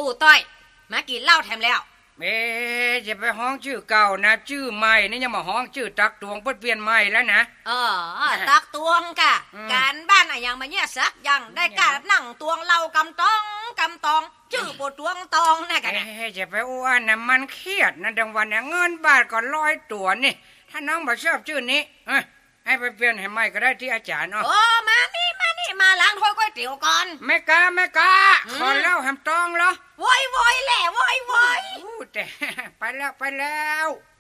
ปู่ต้อยมากินเหล้าแถมแล้วจะไปห้องชื่อเก่านะชื่อใหม่นี่ยังมาห้องชื่อตักตวงเพิ่นเปลี่ยนใหม่แล้วนะตักตวงกะการบ้านอะอย่างมาเนี่ยสักอย่างได้กะนั่งตวงเหล้ากำตองชื่อปู่ตวงตองนะกันจะไปอ้วนนะมันเครียดนะดังวันเนี่ยเงินบาทก็100ตัวนี่ถ้าน้องบ่ชอบชื่อนี้ให้ไปเปลี่ยนให้ใหม่ก็ได้ที่อาจารย์มานี่มาล้างถ้วยก๋วยเตี๋ยวก่อนไม่กล้าขอเล่าแฮมตองเหรอโวยแหละโวยแต่ไปแล้ว